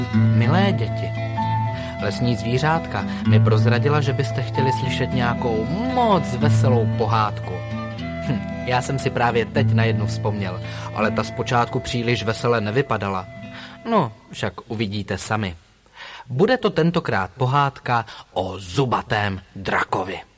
Milé děti, lesní zvířátka mi prozradila, že byste chtěli slyšet nějakou moc veselou pohádku. Já jsem si právě teď na jednu vzpomněl, ale ta zpočátku příliš vesele nevypadala. No, však uvidíte sami. Bude to tentokrát pohádka o zubatém drakovi.